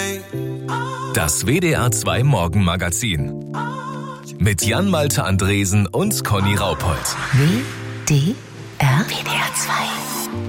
Das WDR 2 Morgenmagazin mit Jan-Malte Andresen und Conny Raupold. WDR 2